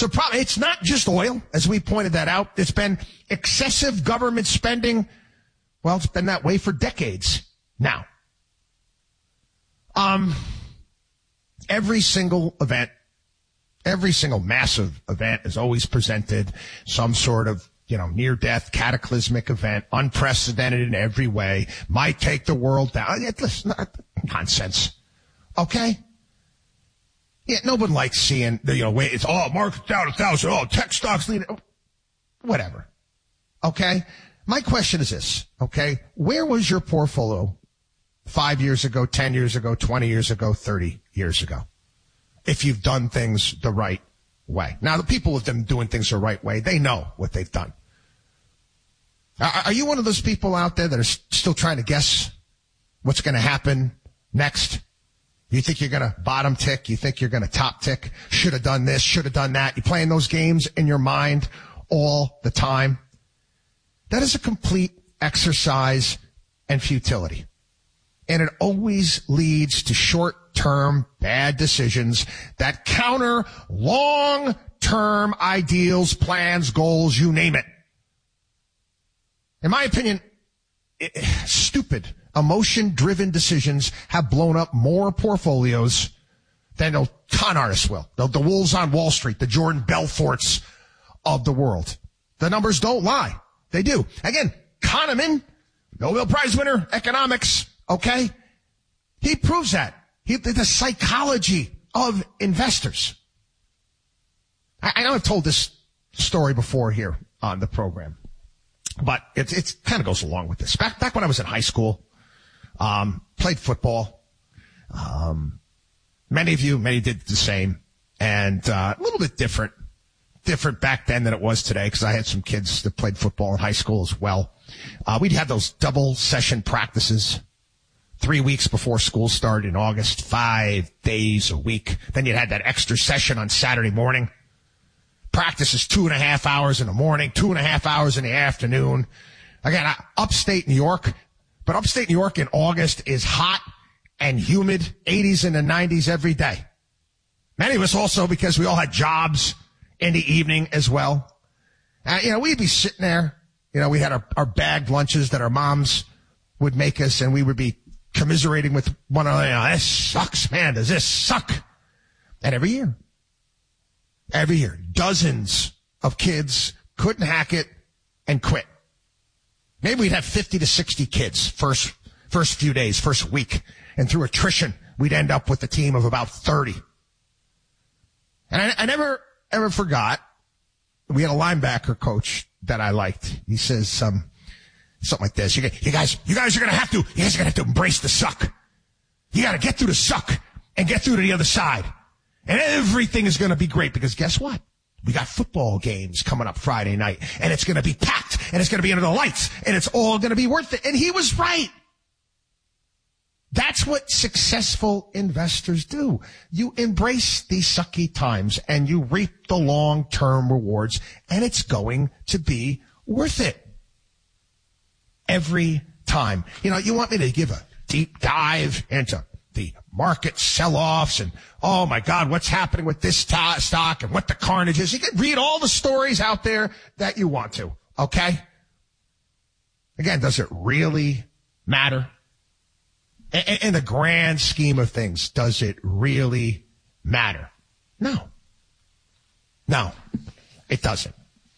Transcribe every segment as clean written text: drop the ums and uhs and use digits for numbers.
So it's not just oil, as we pointed that out. It's been excessive government spending. Well, it's been that way for decades now. Every single event, every single massive event is always presented some sort of, near-death, cataclysmic event, unprecedented in every way, might take the world down. Listen, nonsense. Okay? Yeah, nobody likes seeing it's market's down 1,000, tech stocks lead. Whatever. Okay? My question is this, okay? Where was your portfolio 5 years ago, 10 years ago, 20 years ago, 30 years ago? If you've done things the right way. Now, the people who've been doing things the right way, they know what they've done. Are you one of those people out there that are still trying to guess what's going to happen next? You think you're going to bottom tick? You think you're going to top tick? Should have done this, should have done that. You're playing those games in your mind all the time. That is a complete exercise in futility. And it always leads to short-term bad decisions that counter long-term ideals, plans, goals, you name it. In my opinion, stupid, emotion-driven decisions have blown up more portfolios than the con artists will. The wolves on Wall Street, the Jordan Belforts of the world. The numbers don't lie. They do. Again, Kahneman, Nobel Prize winner, economics, okay? He proves that. The psychology of investors. I know I've told this story before here on the program, but it kind of goes along with this. Back when I was in high school, played football. Many did the same, and a little bit different back then than it was today, because I had some kids that played football in high school as well. We'd have those double session practices 3 weeks before school started in August, 5 days a week. Then you had that extra session on Saturday morning. Practice is 2.5 hours in the morning, 2.5 hours in the afternoon. Again, upstate New York, but upstate New York in August is hot and humid, 80s and the 90s every day. Many of us also, because we all had jobs in the evening as well. We'd be sitting there, we had our bagged lunches that our moms would make us, and we would be commiserating with one another. This sucks, man. Does this suck? And every year, dozens of kids couldn't hack it and quit. Maybe we'd have 50 to 60 kids first few days, first week. And through attrition, we'd end up with a team of about 30. And I never, ever forgot, we had a linebacker coach that I liked. He says, something like this. You guys are going to have to embrace the suck. You got to get through the suck and get through to the other side. And everything is going to be great, because guess what? We got football games coming up Friday night, and it's going to be packed, and it's going to be under the lights, and it's all going to be worth it. And he was right. That's what successful investors do. You embrace these sucky times, and you reap the long-term rewards, and it's going to be worth it. Every time. You want me to give a deep dive into the market sell-offs and, oh my God, what's happening with this stock and what the carnage is. You can read all the stories out there that you want to, okay? Again, does it really matter? In the grand scheme of things, does it really matter? No, it doesn't.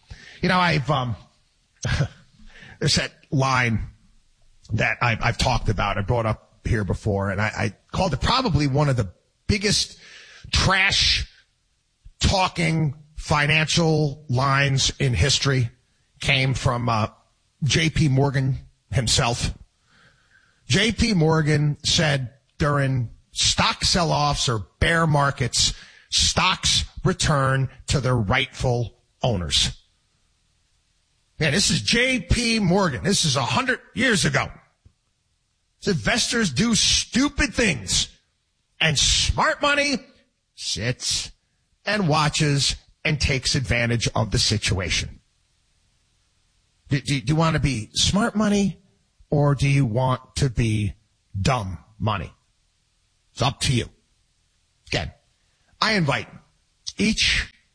There's that line that I've talked about, I brought up here before, and I called it probably one of the biggest trash talking financial lines in history. Came from J.P. Morgan himself. J.P. Morgan said during stock sell-offs or bear markets, stocks return to their rightful owners. Yeah, this is J.P. Morgan. This is 100 years ago. Investors do stupid things, and smart money sits and watches and takes advantage of the situation. Do you want to be smart money, or do you want to be dumb money? It's up to you. Again, I invite each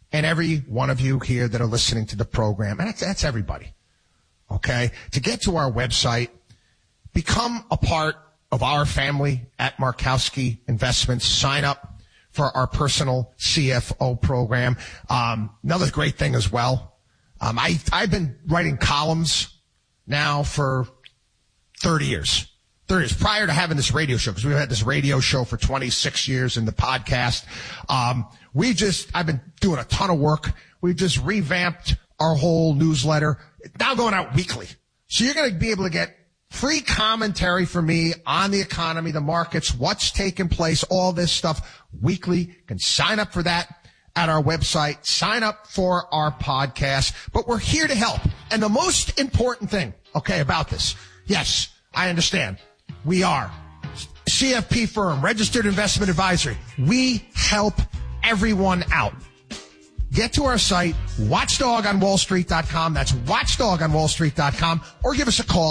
and every one of you here that are listening to the program, and that's everybody, okay, to get to our website, become a part of our family at Markowski Investments. Sign up for our personal CFO program. Another great thing as well, I've been writing columns now for 30 years. Prior to having this radio show, because we've had this radio show for 26 years in the podcast. I've been doing a ton of work. We've just revamped our whole newsletter. It's now going out weekly. So you're going to be able to get free commentary from me on the economy, the markets, what's taking place, all this stuff weekly. You can sign up for that at our website. Sign up for our podcast. But we're here to help. And the most important thing, okay, about this, yes, I understand. We are CFP firm, registered investment advisory. We help everyone out. Get to our site, watchdogonwallstreet.com. That's watchdogonwallstreet.com. Or give us a call,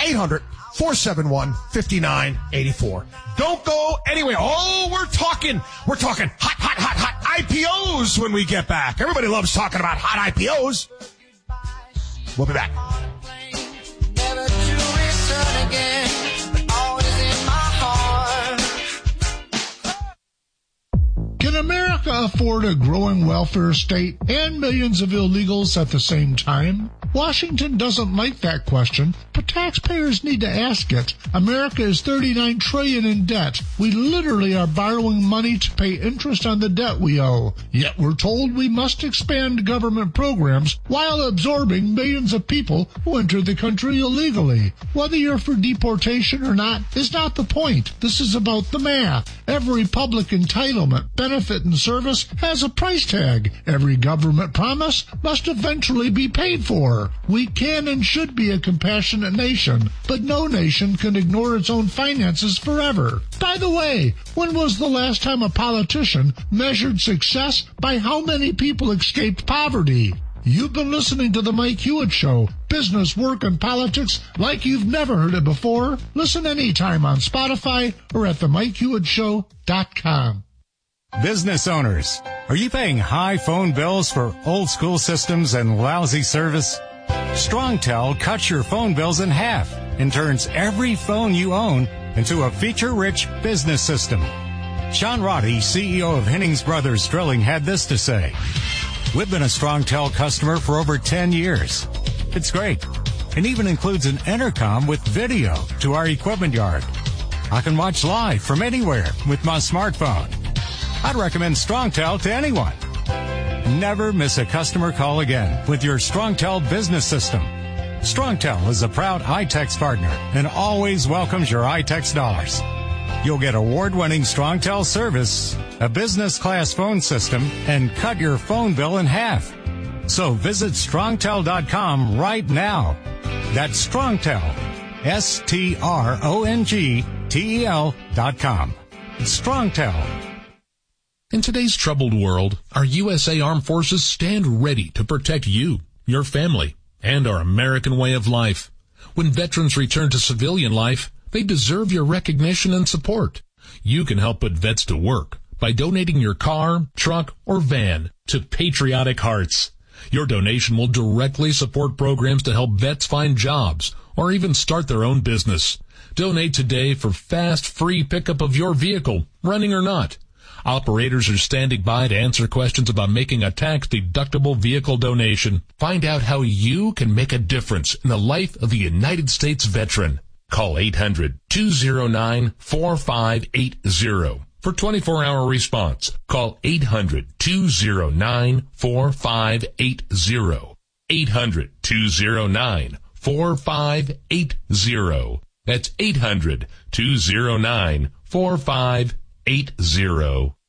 800-471-5984. Don't go anywhere. Oh, we're talking hot IPOs when we get back. Everybody loves talking about hot IPOs. We'll be back. Never to return again. Can America afford a growing welfare state and millions of illegals at the same time? Washington doesn't like that question, but taxpayers need to ask it. America is $39 trillion in debt. We literally are borrowing money to pay interest on the debt we owe. Yet we're told we must expand government programs while absorbing millions of people who enter the country illegally. Whether you're for deportation or not is not the point. This is about the math. Every public entitlement, benefit, and service has a price tag. Every government promise must eventually be paid for. We can and should be a compassionate nation, but no nation can ignore its own finances forever. By the way, when was the last time a politician measured success by how many people escaped poverty? You've been listening to The Mike Hewitt Show, business, work, and politics like you've never heard it before. Listen anytime on Spotify or at themikehewittshow.com. Business owners, are you paying high phone bills for old school systems and lousy service? StrongTel cuts your phone bills in half and turns every phone you own into a feature-rich business system. Sean Roddy, CEO of Hennings Brothers Drilling, had this to say. We've been a StrongTel customer for over 10 years. It's great, and even includes an intercom with video to our equipment yard. I can watch live from anywhere with my smartphone. I'd recommend StrongTel to anyone. Never miss a customer call again with your StrongTel business system. StrongTel is a proud iTex partner and always welcomes your iTex dollars. You'll get award-winning StrongTel service, a business-class phone system, and cut your phone bill in half. So visit StrongTel.com right now. That's StrongTel, StrongTel.com. StrongTel. In today's troubled world, our USA Armed Forces stand ready to protect you, your family, and our American way of life. When veterans return to civilian life, they deserve your recognition and support. You can help put vets to work by donating your car, truck, or van to Patriotic Hearts. Your donation will directly support programs to help vets find jobs or even start their own business. Donate today for fast, free pickup of your vehicle, running or not. Operators are standing by to answer questions about making a tax-deductible vehicle donation. Find out how you can make a difference in the life of a United States veteran. Call 800-209-4580 for 24-hour response. Call 800-209-4580. 800-209-4580. That's 800-209-4580.